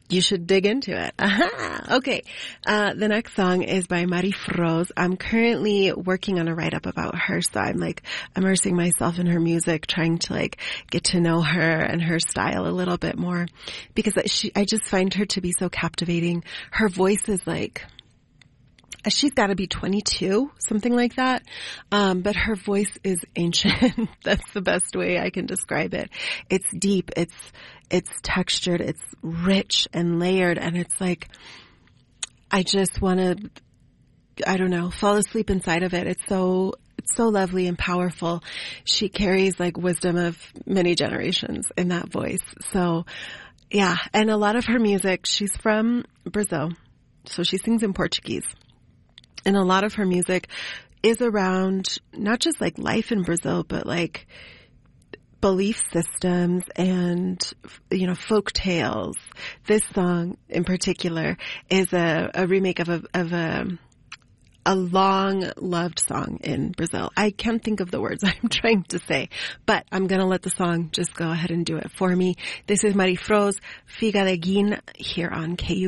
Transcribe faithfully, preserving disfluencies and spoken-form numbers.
You should dig into it. Aha! Okay. Uh, the next song is by Marifroz. I'm currently working on a write-up about her, so I'm like immersing myself in her music, trying to like get to know her and her style a little bit more, because she, I just find her to be so captivating. Her voice is like, she's got to be twenty-two, something like that. Um, but her voice is ancient. That's the best way I can describe it. It's deep. It's, it's textured. It's rich and layered. And it's like, I just want to, I don't know, fall asleep inside of it. It's so, it's so lovely and powerful. She carries like wisdom of many generations in that voice. So yeah. And a lot of her music, she's from Brazil. So she sings in Portuguese. And a lot of her music is around not just like life in Brazil, but like belief systems and, you know, folk tales. This song in particular is a, a remake of a, of a, a long loved song in Brazil. I can't think of the words I'm trying to say, but I'm going to let the song just go ahead and do it for me. This is Marifroz, Figueira here on K U